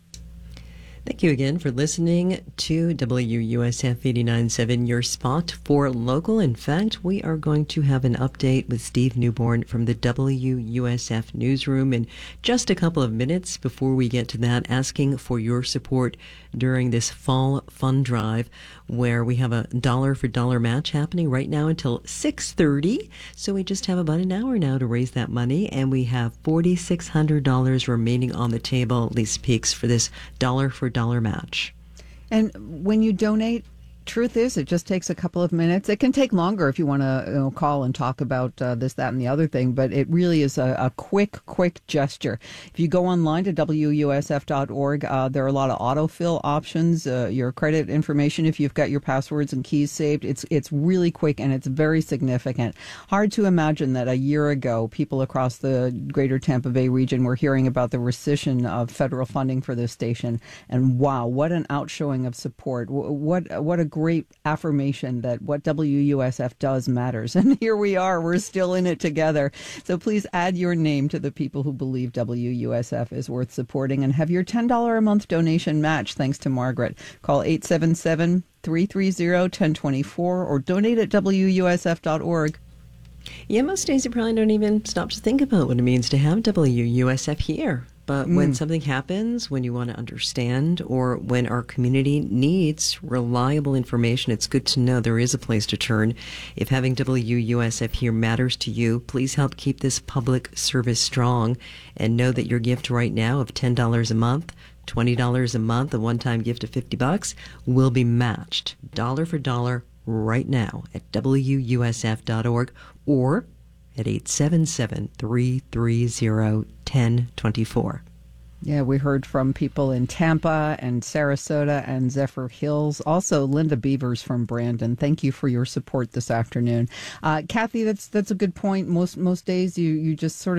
Thank you again for listening to W U S F eighty-nine point seven, your spot for local. In fact, we are going to have an update with Steve Newborn from the W U S F newsroom in just a couple of minutes. Before we get to that, asking for your support during this fall fund drive, where we have a dollar for dollar match happening right now until six thirty. So we just have about an hour now to raise that money, and we have four thousand six hundred dollars remaining on the table, Lisa Peeks, for this dollar for dollar match. And when you donate, truth is, it just takes a couple of minutes. It can take longer if you want to, you know, call and talk about uh, this, that, and the other thing, but it really is a, a quick, quick gesture. If you go online to W U S F dot org, uh, there are a lot of autofill options, uh, your credit information, if you've got your passwords and keys saved. It's it's really quick, and it's very significant. Hard to imagine that a year ago, people across the greater Tampa Bay region were hearing about the rescission of federal funding for this station. And wow, what an outshowing of support. What, what a great affirmation that what W U S F does matters. And here we are, we're still in it together. So please add your name to the people who believe W U S F is worth supporting and have your ten dollars a month donation match thanks to Margaret. Call eight seven seven, three three zero, one zero two four or donate at W U S F dot org. Yeah, most days you probably don't even stop to think about what it means to have W U S F here. But mm. when something happens, when you want to understand, or when our community needs reliable information, it's good to know there is a place to turn. If having W U S F here matters to you, please help keep this public service strong, and know that your gift right now of ten dollars a month, twenty dollars a month, a one-time gift of fifty bucks will be matched dollar for dollar right now at W U S F dot org or at eight seven seven, three three zero, one zero two four. Yeah, we heard from people in Tampa and Sarasota and Zephyr Hills. Also, Linda Beavers from Brandon. Thank you for your support this afternoon. Uh, Kathy, that's that's a good point. Most most days you, you just sort of take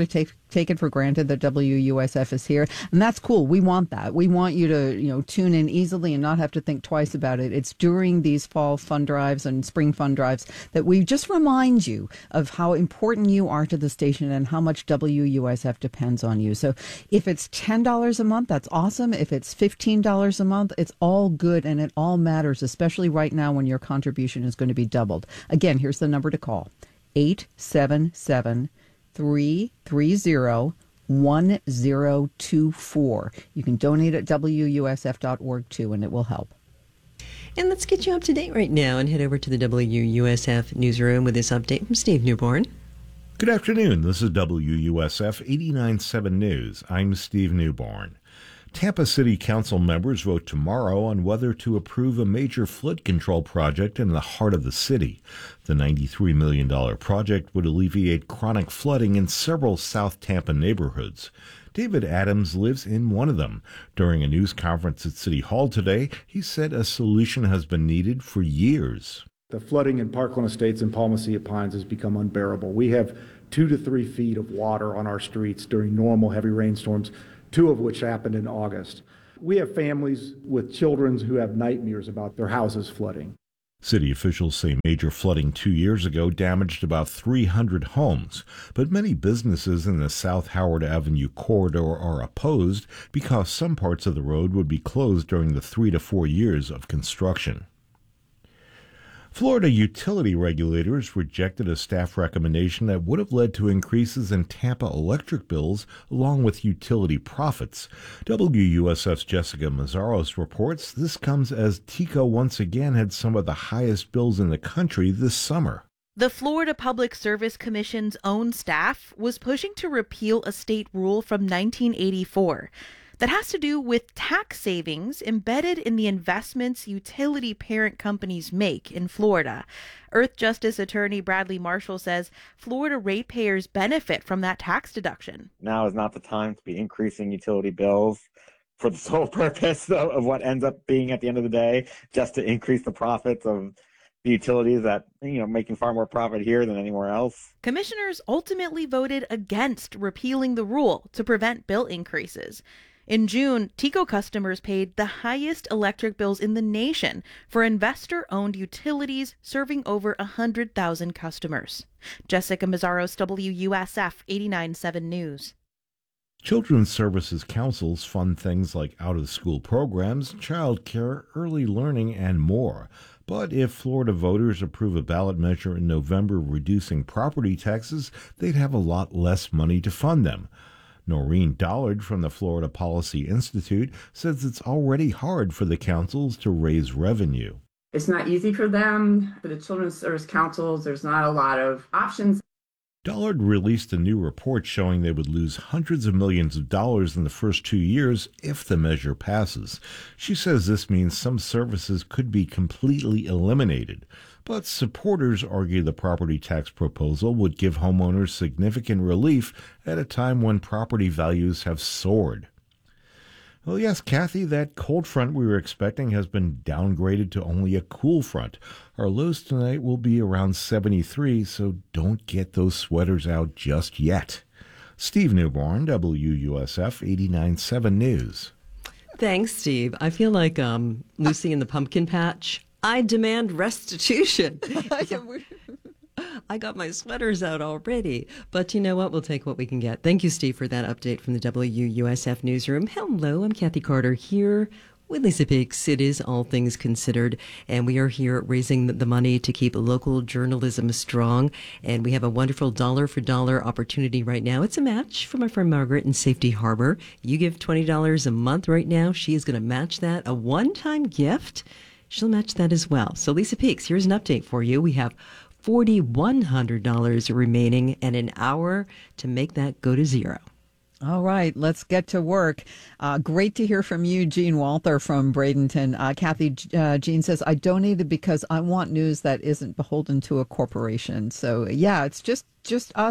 take it for granted that W U S F is here. And that's cool. We want that. We want you to, you know, tune in easily and not have to think twice about it. It's during these fall fund drives and spring fund drives that we just remind you of how important you are to the station and how much W U S F depends on you. So if it's ten dollars a month, that's awesome. If it's fifteen dollars a month, it's all good and it all matters, especially right now when your contribution is going to be doubled. Again, here's the number to call. eight seven seven, three three zero, one zero two four. You can donate at W U S F dot org too, and it will help. And let's get you up to date right now and head over to the W U S F newsroom with this update from Steve Newborn. Good afternoon. This is W U S F eighty-nine point seven News. I'm Steve Newborn. Tampa City Council members vote tomorrow on whether to approve a major flood control project in the heart of the city. The ninety-three million dollars project would alleviate chronic flooding in several South Tampa neighborhoods. David Adams lives in one of them. During a news conference at City Hall today, he said a solution has been needed for years. The flooding in Parkland Estates and Palma Sea Pines has become unbearable. We have two to three feet of water on our streets during normal heavy rainstorms, two of which happened in August. We have families with children who have nightmares about their houses flooding. City officials say major flooding two years ago damaged about three hundred homes, but many businesses in the South Howard Avenue corridor are opposed because some parts of the road would be closed during the three to four years of construction. Florida utility regulators rejected a staff recommendation that would have led to increases in Tampa electric bills along with utility profits. W U S F's Jessica Mazzaros reports this comes as T E C O once again had some of the highest bills in the country this summer. The Florida Public Service Commission's own staff was pushing to repeal a state rule from nineteen eighty-four. That has to do with tax savings embedded in the investments utility parent companies make in Florida. Earth Justice Attorney Bradley Marshall says Florida ratepayers benefit from that tax deduction. Now is not the time to be increasing utility bills for the sole purpose of, of what ends up being at the end of the day, just to increase the profits of the utilities that, you know, making far more profit here than anywhere else. Commissioners ultimately voted against repealing the rule to prevent bill increases. In June, T E C O customers paid the highest electric bills in the nation for investor-owned utilities serving over one hundred thousand customers. Jessica Mazzaros, W U S F eighty-nine point seven News. Children's Services Councils fund things like out-of-school programs, child care, early learning, and more. But if Florida voters approve a ballot measure in November reducing property taxes, they'd have a lot less money to fund them. Noreen Dollard from the Florida Policy Institute says it's already hard for the councils to raise revenue. It's not easy for them. For the Children's Service Councils, there's not a lot of options. Dollard released a new report showing they would lose hundreds of millions of dollars in the first two years if the measure passes. She says this means some services could be completely eliminated. But supporters argue the property tax proposal would give homeowners significant relief at a time when property values have soared. Well, yes, Kathy, that cold front we were expecting has been downgraded to only a cool front. Our lows tonight will be around seventy-three, so don't get those sweaters out just yet. Steve Newborn, W U S F eighty-nine point seven News. Thanks, Steve. I feel like um, Lucy in the Pumpkin Patch. I demand restitution. I got my sweaters out already. But you know what? We'll take what we can get. Thank you, Steve, for that update from the W U S F newsroom. Hello, I'm Kathy Carter here with Lisa Peaks. It is All Things Considered, and we are here raising the money to keep local journalism strong. And we have a wonderful dollar-for-dollar opportunity right now. It's a match from my friend Margaret in Safety Harbor. You give twenty dollars a month right now. She is going to match that, a one-time gift. She'll match that as well. So Lisa Peaks, here's an update for you. We have four thousand one hundred dollars remaining and an hour to make that go to zero. All right, let's get to work. Uh, great to hear from you, Jean Walther from Bradenton. Uh, Kathy, uh, Jean says, I donated because I want news that isn't beholden to a corporation. So, yeah, it's just, just us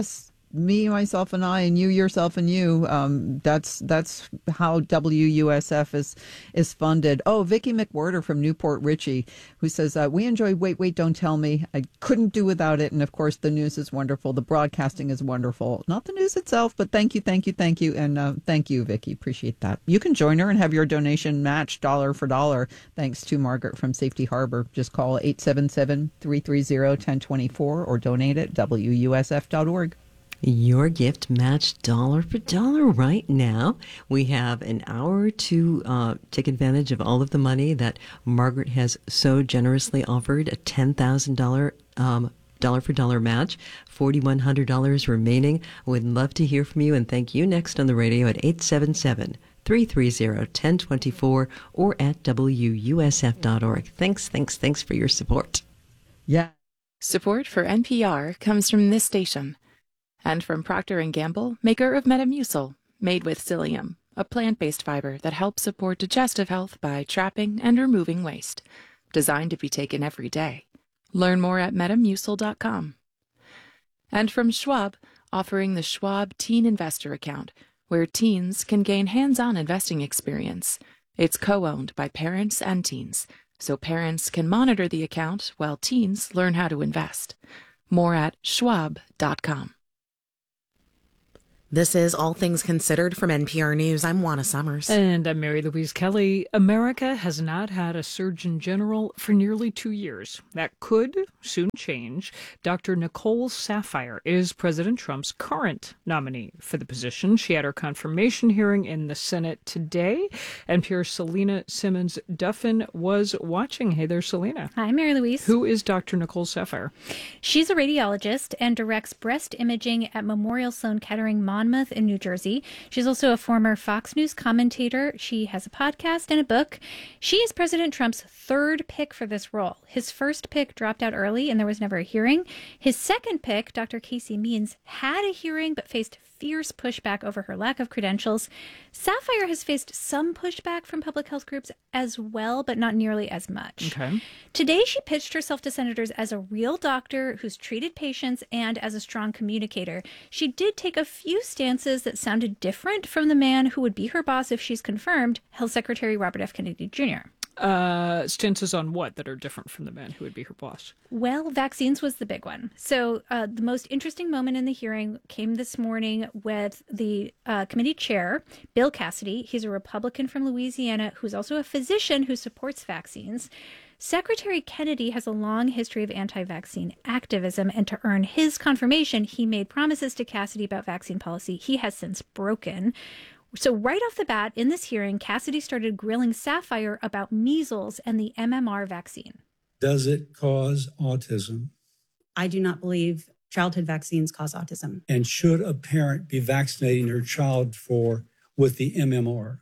me, myself, and I, and you, yourself, and you. Um, that's that's how W U S F is is funded. Oh, Vicki McWhirter from Newport Richey, who says, uh, we enjoy Wait, Wait, Don't Tell Me. I couldn't do without it. And of course, the news is wonderful. The broadcasting is wonderful. Not the news itself, but thank you, thank you, thank you. And uh, thank you, Vicki. Appreciate that. You can join her and have your donation matched dollar for dollar. Thanks to Margaret from Safety Harbor. Just call eight seven seven, three three zero, one zero two four or donate at W U S F dot org. Your gift matched dollar for dollar right now. We have an hour to uh, take advantage of all of the money that Margaret has so generously offered, a ten thousand dollars um, dollar for dollar match, four thousand one hundred dollars remaining. Would love to hear from you, and thank you. Next on the radio at eight seven seven, three three zero, one zero two four or at W U S F dot org. Thanks, thanks, thanks for your support. Yeah. Support for N P R comes from this station. And from Procter and Gamble, maker of Metamucil, made with psyllium, a plant-based fiber that helps support digestive health by trapping and removing waste. Designed to be taken every day. Learn more at metamucil dot com. And from Schwab, offering the Schwab Teen Investor Account, where teens can gain hands-on investing experience. It's co-owned by parents and teens, so parents can monitor the account while teens learn how to invest. More at schwab dot com. This is All Things Considered from N P R News. I'm Juana Summers. And I'm Mary Louise Kelly. America has not had a Surgeon General for nearly two years. That could soon change. Doctor Nicole Saphier is President Trump's current nominee for the position. She had her confirmation hearing in the Senate today. N P R's Selena Simmons-Duffin was watching. Hey there, Selena. Hi, Mary Louise. Who is Doctor Nicole Saphier? She's a radiologist and directs breast imaging at Memorial Sloan Kettering Monmouth in New Jersey. She's also a former Fox News commentator. She has a podcast and a book. She is President Trump's third pick for this role. His first pick dropped out early and there was never a hearing. His second pick, Doctor Casey Means, had a hearing but faced fierce pushback over her lack of credentials. Saphier has faced some pushback from public health groups as well, but not nearly as much. Okay. Today, she pitched herself to senators as a real doctor who's treated patients and as a strong communicator. She did take a few stances that sounded different from the man who would be her boss if she's confirmed, Health Secretary Robert F. Kennedy Junior Uh, stances on what that are different from the man who would be her boss? Well, vaccines was the big one. So uh, the most interesting moment in the hearing came this morning with the uh, committee chair, Bill Cassidy. He's a Republican from Louisiana who's also a physician who supports vaccines. Secretary Kennedy has a long history of anti-vaccine activism, and to earn his confirmation, he made promises to Cassidy about vaccine policy he has since broken. So right off the bat, in this hearing, Cassidy started grilling Saphier about measles and the M M R vaccine. Does it cause autism? I do not believe childhood vaccines cause autism. And should a parent be vaccinating their child for with the M M R?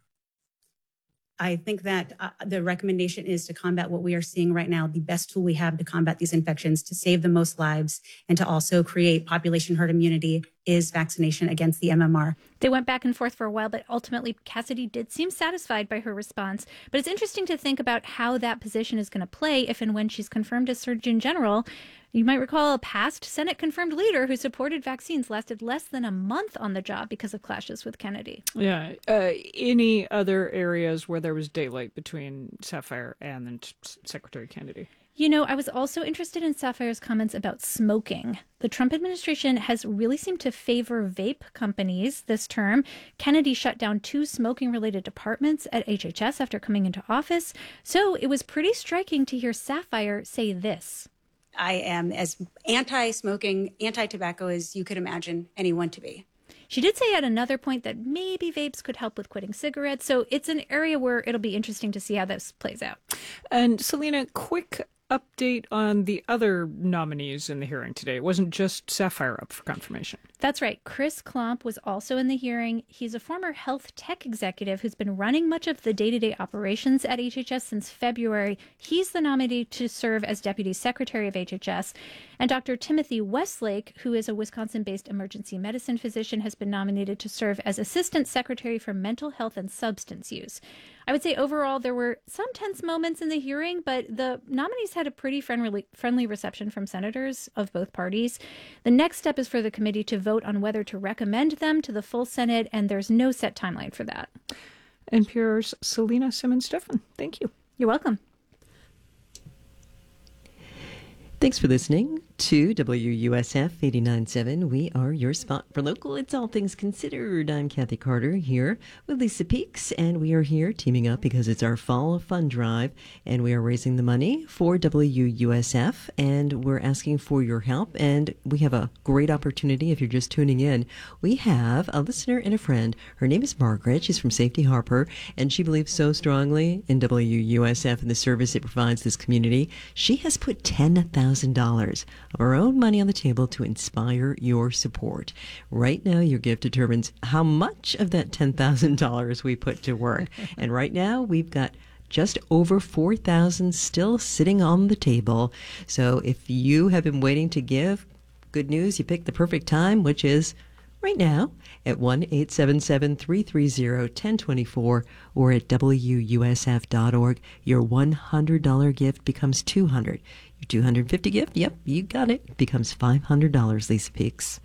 I think that uh, the recommendation is to combat what we are seeing right now, the best tool we have to combat these infections, to save the most lives, and to also create population herd immunity is vaccination against the M M R. They went back and forth for a while, but ultimately Cassidy did seem satisfied by her response. But it's interesting to think about how that position is going to play if and when she's confirmed as Surgeon General. You might recall a past Senate-confirmed leader who supported vaccines lasted less than a month on the job because of clashes with Kennedy. Yeah. Uh, any other areas where there was daylight between Saphier and then Secretary Kennedy? You know, I was also interested in Saphier's comments about smoking. The Trump administration has really seemed to favor vape companies this term. Kennedy shut down two smoking-related departments at H H S after coming into office. So it was pretty striking to hear Saphier say this. I am as anti-smoking, anti-tobacco as you could imagine anyone to be. She did say at another point that maybe vapes could help with quitting cigarettes. So it's an area where it'll be interesting to see how this plays out. And Selena, quick update on the other nominees in the hearing today. It wasn't just Saphier up for confirmation. That's right. Chris Klomp was also in the hearing. He's a former health tech executive who's been running much of the day-to-day operations at H H S since February. He's the nominee to serve as Deputy Secretary of H H S. And Doctor Timothy Westlake, who is a Wisconsin-based emergency medicine physician, has been nominated to serve as Assistant Secretary for Mental Health and Substance Use. I would say overall there were some tense moments in the hearing, but the nominees had a pretty friendly, friendly reception from senators of both parties. The next step is for the committee to vote on whether to recommend them to the full Senate, and there's no set timeline for that. N P R's Selena Simmons-Stephan, thank you. You're welcome. Thanks for listening to W U S F eighty-nine point seven. We are your spot for local. It's All Things Considered. I'm Kathy Carter here with Lisa Peaks, and we are here teaming up because it's our fall fund drive, and we are raising the money for W U S F, and we're asking for your help, and we have a great opportunity if you're just tuning in. We have a listener and a friend. Her name is Margaret. She's from Safety Harbor, and she believes so strongly in W U S F and the service it provides this community. She has put ten thousand dollars of our own money on the table to inspire your support. Right now, your gift determines how much of that ten thousand dollars we put to work. And right now, we've got just over four thousand dollars still sitting on the table. So if you have been waiting to give, good news, you picked the perfect time, which is right now at one eight seven seven, three three zero, one zero two four or at W U S F dot org. Your one hundred dollars gift becomes two hundred dollars. Your two hundred fifty dollars gift, yep, you got it, becomes five hundred dollars, Lisa Peaks.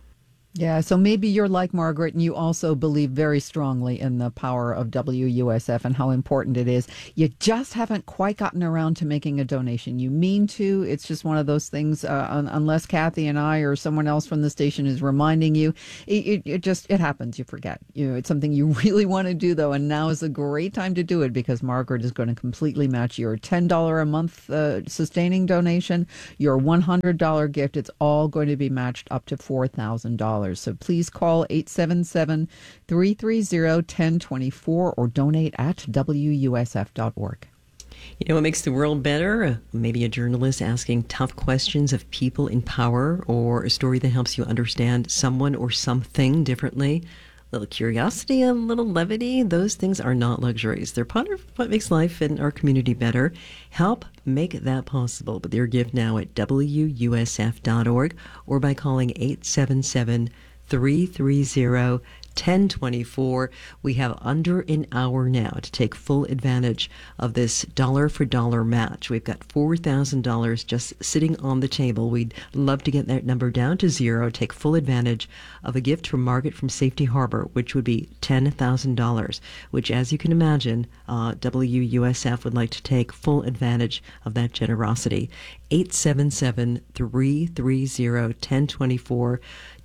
Yeah, so maybe you're like Margaret and you also believe very strongly in the power of W U S F and how important it is. You just haven't quite gotten around to making a donation. You mean to. It's just one of those things, uh, un- unless Kathy and I or someone else from the station is reminding you, it, it, it just, it happens. You forget. You know, it's something you really want to do, though, and now is a great time to do it because Margaret is going to completely match your ten dollars a month uh, sustaining donation, your one hundred dollars gift. It's all going to be matched up to four thousand dollars. So please call eight seven seven, three three zero, one zero two four or donate at W U S F dot org. You know what makes the world better? Uh, maybe a journalist asking tough questions of people in power, or a story that helps you understand someone or something differently. A little curiosity, a little levity, those things are not luxuries. They're part of what makes life in our community better. Help make that possible with your gift now at W U S F dot org or by calling eight seven seven, three three zero, one zero two four. We have under an hour now to take full advantage of this dollar for dollar match. We've got four thousand dollars just sitting on the table. We'd love to get that number down to zero, take full advantage of a gift from Margaret from Safety Harbor, which would be ten thousand dollars, which, as you can imagine, uh, W U S F would like to take full advantage of that generosity. eight seven seven, three three zero, one zero two four,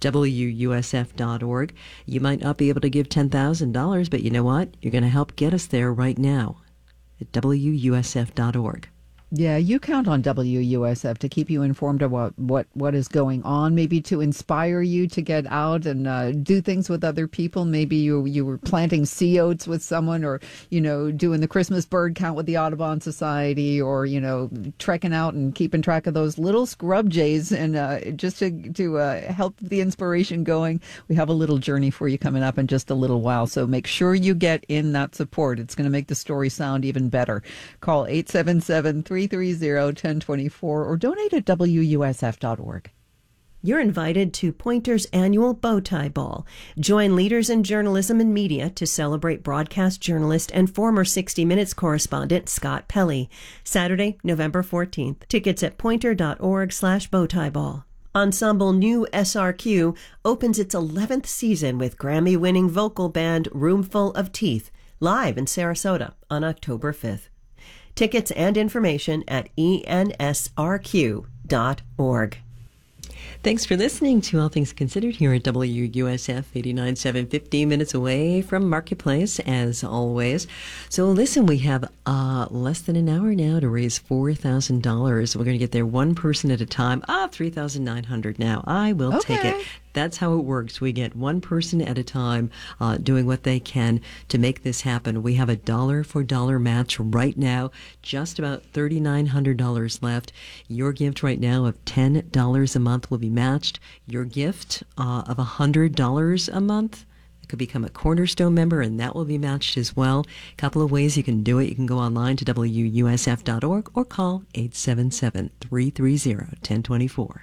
W U S F dot org. You might not be able to give ten thousand dollars, but you know what? You're going to help get us there right now at W U S F dot org. Yeah, you count on W U S F to keep you informed of what, what, what is going on, maybe to inspire you to get out and uh, do things with other people. Maybe you you were planting sea oats with someone, or, you know, doing the Christmas bird count with the Audubon Society, or, you know, trekking out and keeping track of those little scrub jays. And uh, just to, to uh, help the inspiration going, we have a little journey for you coming up in just a little while. So make sure you get in that support. It's going to make the story sound even better. Call eight seven seven, three three zero, one zero two four or donate at W U S F dot org. You're invited to Poynter's annual Bowtie Ball. Join leaders in journalism and media to celebrate broadcast journalist and former sixty minutes correspondent Scott Pelley. Saturday, November fourteenth. Tickets at pointer.org slash bowtie ball. Ensemble New S R Q opens its eleventh season with Grammy-winning vocal band Roomful of Teeth, live in Sarasota on October fifth. Tickets and information at E N S R Q dot org. Thanks for listening to All Things Considered here at W U S F eighty-nine point seven, fifteen minutes away from Marketplace, as always. So listen, we have uh, less than an hour now to raise four thousand dollars. We're going to get there one person at a time. Ah, three thousand nine hundred dollars now. I will Okay. take it. That's how it works. We get one person at a time uh, doing what they can to make this happen. We have a dollar for dollar match right now, just about three thousand nine hundred dollars left. Your gift right now of ten dollars a month will be matched. Your gift uh, of one hundred dollars a month, it could become a Cornerstone member, and that will be matched as well. A couple of ways you can do it. You can go online to W U S F dot org or call eight seven seven, three three zero, one zero two four.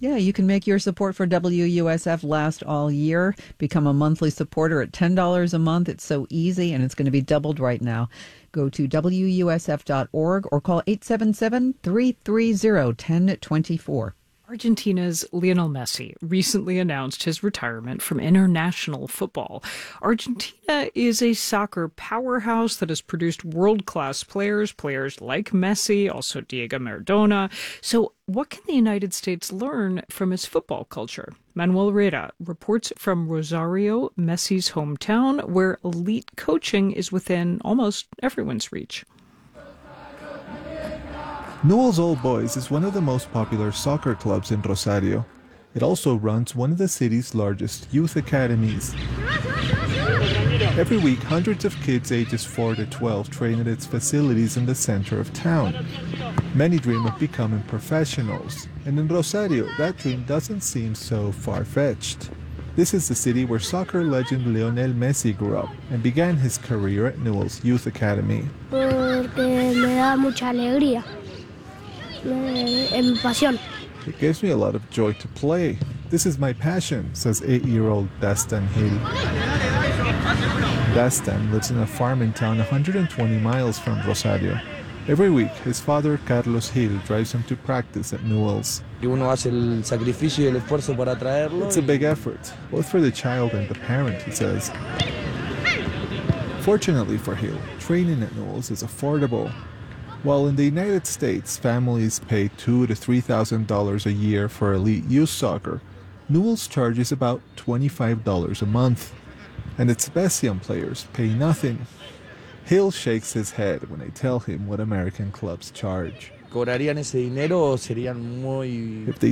Yeah, you can make your support for W U S F last all year. Become a monthly supporter at ten dollars a month. It's so easy, and it's going to be doubled right now. Go to W U S F dot org or call eight seven seven, three three zero, one zero two four. Argentina's Lionel Messi recently announced his retirement from international football. Argentina is a soccer powerhouse that has produced world-class players, players like Messi, also Diego Maradona. So what can the United States learn from his football culture? Manuel Reda reports from Rosario, Messi's hometown, where elite coaching is within almost everyone's reach. Newell's Old Boys is one of the most popular soccer clubs in Rosario. It also runs one of the city's largest youth academies. Every week, hundreds of kids ages four to twelve train at its facilities in the center of town. Many dream of becoming professionals, and in Rosario, that dream doesn't seem so far-fetched. This is the city where soccer legend Lionel Messi grew up and began his career at Newell's Youth Academy. Porque me da mucha alegría. It gives me a lot of joy to play. This is my passion, says eight-year-old Dastan Hill. Dastan lives in a farming town one hundred twenty miles from Rosario. Every week, his father, Carlos Hill, drives him to practice at Newell's. It's a big effort, both for the child and the parent, he says. Fortunately for Hill, training at Newell's is affordable. While in the United States, families pay two thousand to three thousand dollars a year for elite youth soccer, Newell's charges about twenty-five dollars a month, and its best young players pay nothing. Hill shakes his head when they tell him what American clubs charge. If they